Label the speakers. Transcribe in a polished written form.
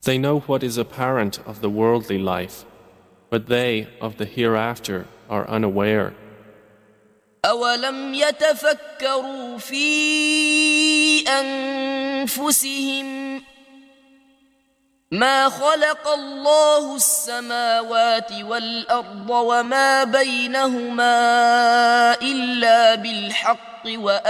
Speaker 1: They know what is apparent of the worldly life, but they of the hereafter are unaware.
Speaker 2: أولم يتفكروا في أنفسهم ما خلق الله السماوات والأرض وما بينهما إلا بالحق